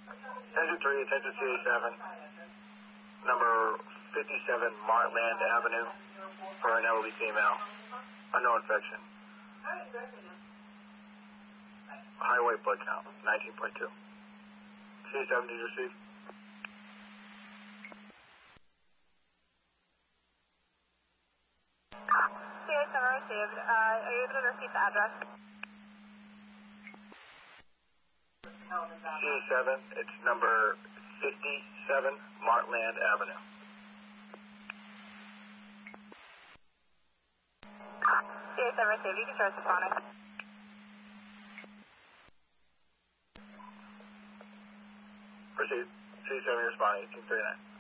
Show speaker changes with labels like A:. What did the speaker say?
A: Attention 3, attention CA7, number 57 Martland Avenue for an elderly female. Unknown infection. High white blood count, 19.2. CA7, did you receive?
B: CA7 received. Are you able to repeat the address?
A: CA7, it's number 57 Martland Avenue.
B: CA7 received. You can start responding.
A: Proceed. CA7 responding, 1839.